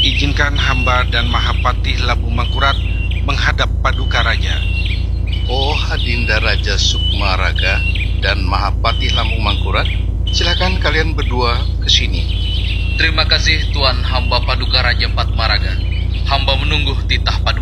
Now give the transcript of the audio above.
Izinkan hamba dan Mahapatih Labu Mangkurat menghadap Paduka Raja. Oh Adinda Raja Sukmaraga dan Mahapatih Lampung Mangkurat, silakan kalian berdua ke sini. Terima kasih Tuan hamba Paduka Raja Patmaraga. Hamba menunggu titah Paduka.